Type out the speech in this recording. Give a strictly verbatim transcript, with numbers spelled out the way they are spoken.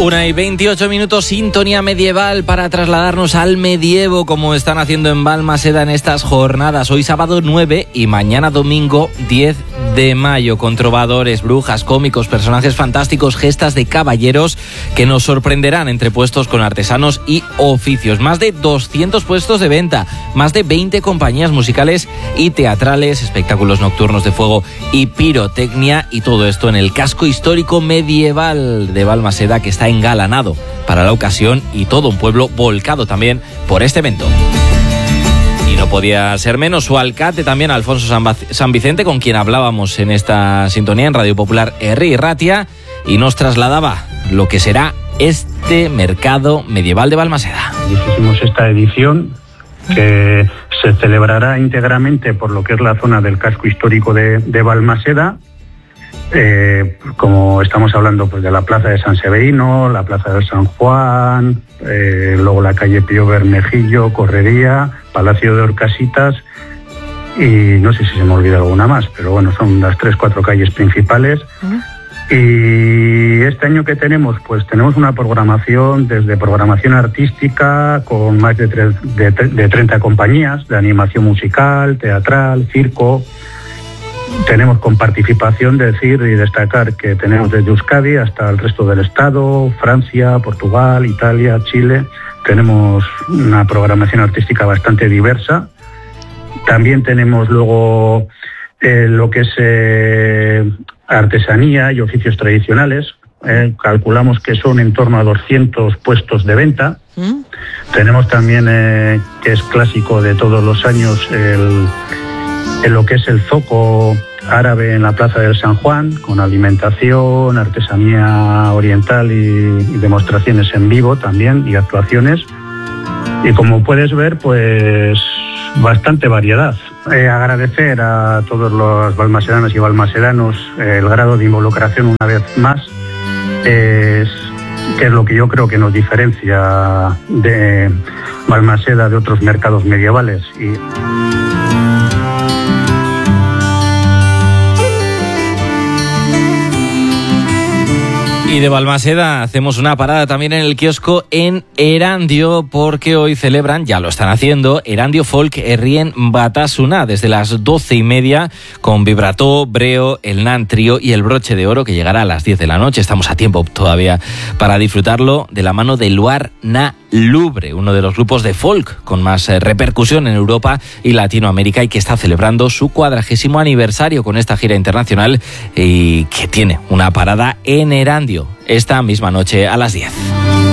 Una y veintiocho minutos, sintonía medieval para trasladarnos al medievo, como están haciendo en Balmaseda en estas jornadas. Hoy sábado nueve y mañana domingo diez de mayo, con trovadores, brujas, cómicos, personajes fantásticos, gestas de caballeros que nos sorprenderán entre puestos con artesanos y oficios. Más de doscientos puestos de venta, más de veinte compañías musicales y teatrales, espectáculos nocturnos de fuego y pirotecnia, y todo esto en el casco histórico medieval de Balmaseda, que está engalanado para la ocasión, y todo un pueblo volcado también por este evento. Y no podía ser menos su alcalde también, Alfonso San Vicente, con quien hablábamos en esta sintonía en Radio Popular Herri y Ratia, y nos trasladaba lo que será este mercado medieval de Balmaseda. Hicimos esta edición que se celebrará íntegramente por lo que es la zona del casco histórico de, de Balmaseda. Eh, como estamos hablando pues de la plaza de San Severino, la plaza de San Juan, eh, luego la calle Pío Bermejillo, Correría, Palacio de Orcasitas, y no sé si se me olvida alguna más, pero bueno, son las tres, cuatro calles principales. Uh-huh. Y este año que tenemos, pues tenemos una programación, desde programación artística con más de, tres, de, de treinta compañías, de animación musical, teatral, circo. Tenemos con participación, decir y destacar que tenemos desde Euskadi hasta el resto del estado, Francia, Portugal, Italia, Chile. Tenemos una programación artística bastante diversa. También tenemos luego eh, lo que es eh, artesanía y oficios tradicionales. Eh, calculamos que son en torno a doscientos puestos de venta. ¿Mm? Tenemos también, eh, que es clásico de todos los años, el... en lo que es el zoco árabe en la Plaza del San Juan, con alimentación, artesanía oriental y, y demostraciones en vivo también, y actuaciones. Y como puedes ver, pues bastante variedad. Eh, agradecer a todos los balmasedanos y balmasedanos eh, el grado de involucración una vez más, eh, es, que es lo que yo creo que nos diferencia de Balmaseda de otros mercados medievales. Y Y de Balmaseda hacemos una parada también en el kiosco en Erandio, porque hoy celebran, ya lo están haciendo, Erandio Folk Herrien Batasuna, desde las doce y media, con Vibrató, Breo, el Nan Trío y el Broche de Oro, que llegará a las diez de la noche. Estamos a tiempo todavía para disfrutarlo, de la mano de Luar Na Lubre, uno de los grupos de folk con más eh, repercusión en Europa y Latinoamérica, y que está celebrando su cuadragésimo aniversario con esta gira internacional, y que tiene una parada en Erandio esta misma noche a las diez.